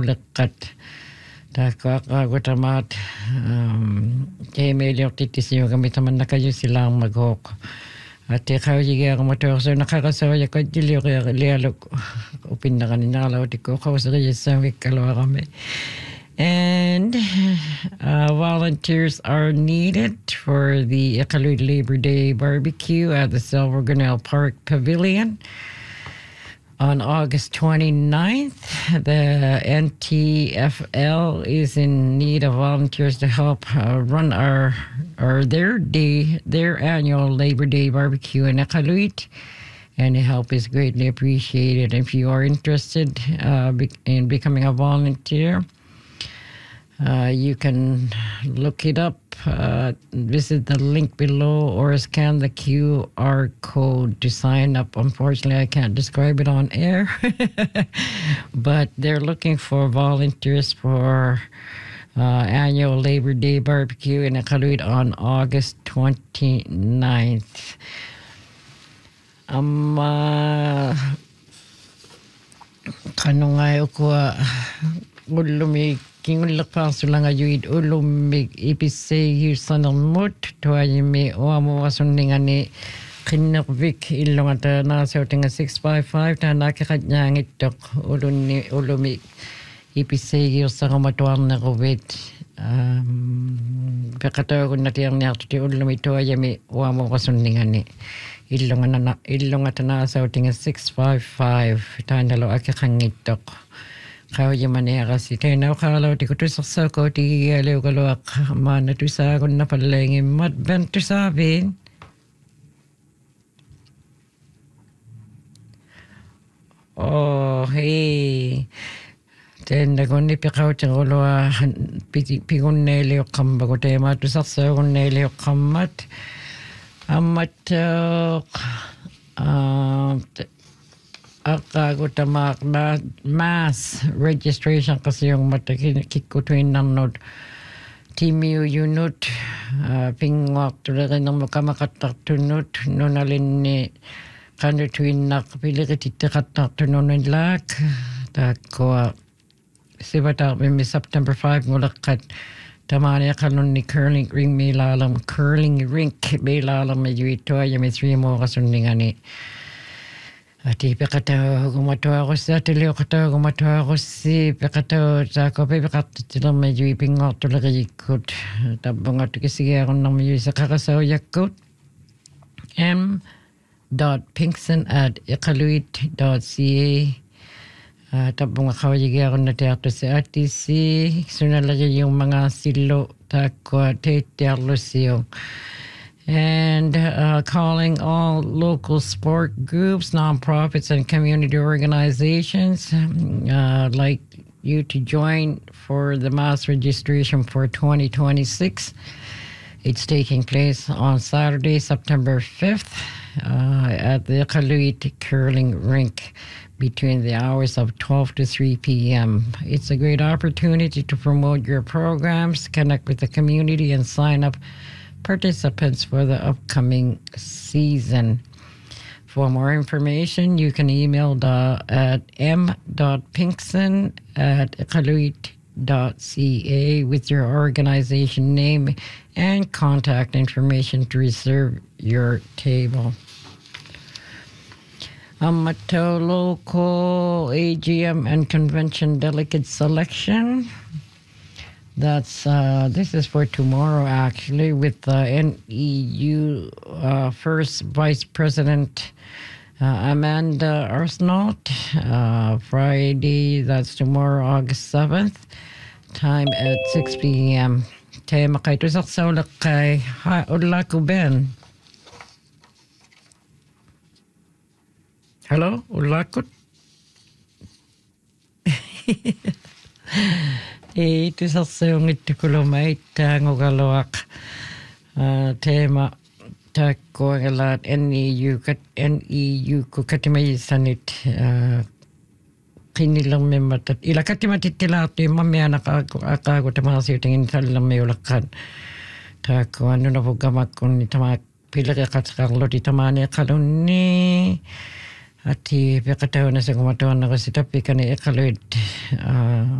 uleqqat taaqaaqutaamaat teemeliortittisiugami tamannakayusilaang maghoq atiqaujigiaqamatuorsuunaqaqasaujakatjiliuqialialuk upinnaqaninaqalautikkuuqauseriassaamikkaluarami. And volunteers are needed for the Iqaluit Labor Day barbecue at the Silver Grinnell Park Pavilion on August 29th. The NTFL is in need of volunteers to help run their annual Labor Day barbecue in Iqaluit. Any help is greatly appreciated. If you are interested in becoming a volunteer, you can look it up, visit the link below, or scan the QR code to sign up. Unfortunately, I can't describe it on air, but they're looking for volunteers for annual Labor Day barbecue in Iqaluit on August 29th. Kanungai ukua ulumi kingullaqpaarsulangayuit ulumik ipisseegiu sanermut tuayimi uamuasuningani qinnervik illungata naasautinga 655 taanakiqatnyaangittoq ulumi ipisseegiussaqamatuarneruvit peqataugunnatiarniartuti ulumi tuayimi uamuasuningani illungata naasautinga 655 taanalo akiqangittoq Kaujamaneerasi tēnau kālau te kutusarsaukau te ialeukaloaq maana tusaagunna palleengimmat bentusaaviin. Oh, hei. Tēnā konni piqautirulua pigunneeliuqqamma kuteema tusarsaaugunneeliuqqammat. Ammattauq Aqaqutamaq mass registration qasiung matakikkutuinnarnut timiu unut pinguartuleqinnermuqamaqattartunnut nunalinni qanutuinnaq piliqititteqattartununillaak taakkua sivatarmimmi September 5 nguleqqat tamaaniaqannunni curling rink miilaalam yuittuajami 3 mooqasunningani Ati peqatau gumatuarussi atiliuqatau gumatuarussi peqatau taakopi peqartitilerma yui pingoortuleqiyikkut tabbungatukisigiarunnarmi yuisaqaqasauyakkut m.pinkston@iqaluit.ca tabbungaqawajigiarunnatiartussi atisi sunalaqiyummangaassillu taakkua teittiarlussiu and calling all local sport groups, nonprofits, and community organizations like you to join for the mass registration for 2026. It's taking place on Saturday, September 5th at the Iqaluit Curling Rink between the hours of 12 to 3 p.m. It's a great opportunity to promote your programs, connect with the community, and sign up participants for the upcoming season. For more information, you can email at m.pinkson@iqaluit.ca with your organization name and contact information to reserve your table. Amato local AGM and convention delegate selection. That's this is for tomorrow actually with NEU First Vice President Amanda Arsenault. Friday, that's tomorrow, August 7th, time at 6 p.m. Te makaitusaqsaulaqai ha ullaku Ben. Hello, ullakut. Tusarsiungittukulumaittaangugaloaq teema taakkuagalaat NEU kukatimayissanit qinnilermimmatat ila katimatittilaartuimmammianaqaagutamasiutingin sallermiulaqqat taakkuannunapugamakkunni tamaa pileqeqatqarluti tamaaneqalunni ati peqataunasagumatuannaqasitapikani Iqaluit